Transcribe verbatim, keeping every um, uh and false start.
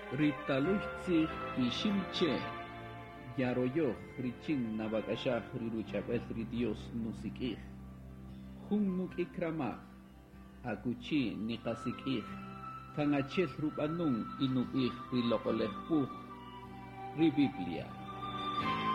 Ritaluchtzig ishimche. Yaroyo richin nabakashah riruchapel Dios nusikij. Hun nuk ikrama. Akuchi nikasikij. Kangachel rupanung inukij rilokolejpuj. Ri Biblia.